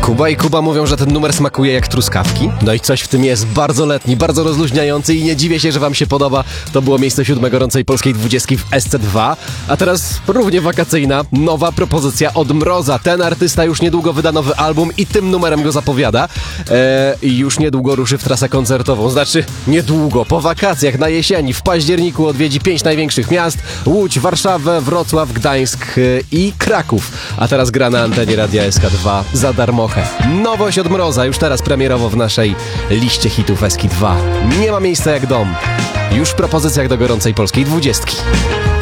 Kuba i Kuba mówią, że ten numer smakuje jak truskawki. No i coś w tym jest, bardzo letni, bardzo rozluźniający i nie dziwię się, że wam się podoba. To było miejsce 7 gorącej polskiej 20 w SC2. A teraz równie wakacyjna, nowa propozycja od Mroza. Ten artysta już niedługo wyda nowy album i tym numerem go zapowiada. I już niedługo ruszy w trasę koncertową. Znaczy niedługo, po wakacjach, na jesieni, w październiku odwiedzi 5 największych miast. Łódź, Warszawę, Wrocław, Gdańsk i Kraków. A teraz gra na antenie Radia SK2 za darmochę. Nowość od Mroza, już teraz premierowo w naszej liście hitów SK2. Nie ma miejsca jak dom. Już w propozycjach do gorącej polskiej 20.